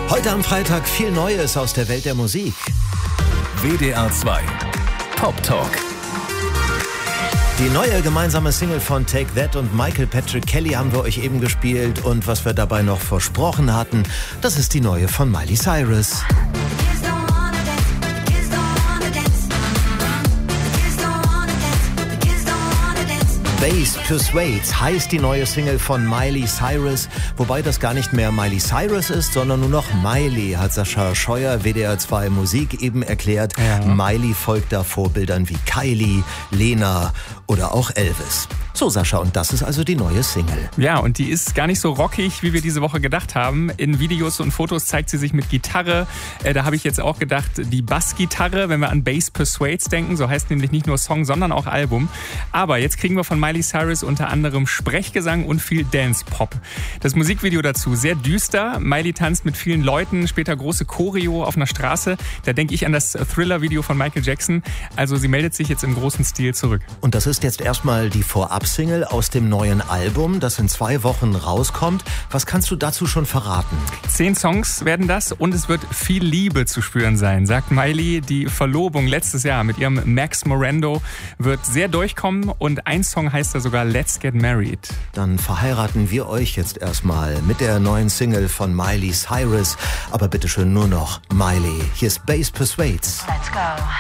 Heute am Freitag viel Neues aus der Welt der Musik. WDR 2 Pop Talk. Die neue gemeinsame Single von Take That und Michael Patrick Kelly haben wir euch eben gespielt. Und was wir dabei noch versprochen hatten, das ist die neue von Miley Cyrus. Bass Persuades heißt die neue Single von Miley Cyrus, wobei das gar nicht mehr Miley Cyrus ist, sondern nur noch Miley, hat Sascha Scheuer, WDR 2 Musik, eben erklärt. Ja. Miley folgt da Vorbildern wie Kylie, Lena oder auch Elvis. So, Sascha, und das ist also die neue Single. Ja, und die ist gar nicht so rockig, wie wir diese Woche gedacht haben. In Videos und Fotos zeigt sie sich mit Gitarre. Da habe ich jetzt auch gedacht, die Bassgitarre, wenn wir an Bass Persuades denken, so heißt nämlich nicht nur Song, sondern auch Album. Aber jetzt kriegen wir von Miley Cyrus unter anderem Sprechgesang und viel Dance-Pop. Das Musikvideo dazu sehr düster. Miley tanzt mit vielen Leuten, später große Choreo auf einer Straße. Da denke ich an das Thriller-Video von Michael Jackson. Also sie meldet sich jetzt im großen Stil zurück. Und das ist jetzt erstmal die Vorab-Single aus dem neuen Album, das in 2 Wochen rauskommt. Was kannst du dazu schon verraten? 10 Songs werden das und es wird viel Liebe zu spüren sein, sagt Miley. Die Verlobung letztes Jahr mit ihrem Max Morando wird sehr durchkommen und ein Song heißt da sogar Let's Get Married. Dann verheiraten wir euch jetzt erstmal mit der neuen Single von Miley Cyrus. Aber bitteschön nur noch Miley. Hier ist Bass Persuades. Let's go.